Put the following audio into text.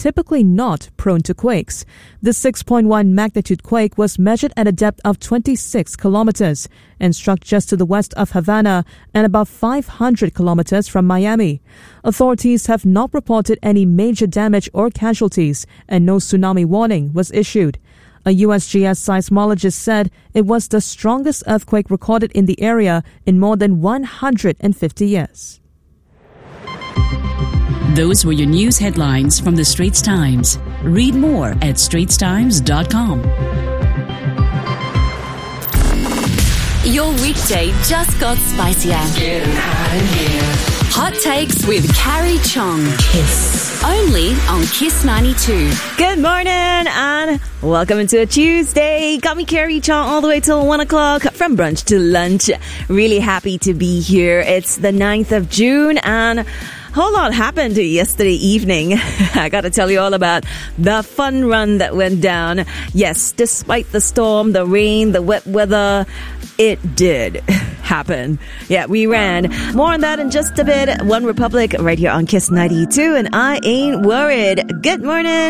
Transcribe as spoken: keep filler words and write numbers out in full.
typically not prone to quakes. The six point one magnitude quake was measured at a depth of twenty-six kilometers and struck just to the west of Havana and about five hundred kilometers from Miami. Authorities have not reported any major damage or casualties, and no tsunami warning was issued. A U S G S seismologist said it was the strongest earthquake recorded in the area in more than one hundred fifty years. Those were your news headlines from the Straits Times. Read more at straits times dot com. Your weekday just got spicier. Getting hot in here. Hot Takes with Carrie Chong. Kiss. Only on Kiss ninety-two. Good morning and welcome into a Tuesday. Got me Carrie Chong all the way till one o'clock from brunch to lunch. Really happy to be here. It's the ninth of June and a whole lot happened yesterday evening. I got to tell you all about the fun run that went down. Yes, despite the storm, the rain, the wet weather, it did happen. Yeah, we ran. More on that in just a bit. One Republic right here on Kiss ninety-two, and I ain't worried. Good morning.